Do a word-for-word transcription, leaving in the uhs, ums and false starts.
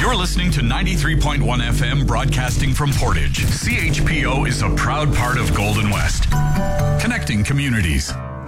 You're listening to ninety-three point one F M broadcasting from Portage. C H P O is a proud part of Golden West, connecting communities.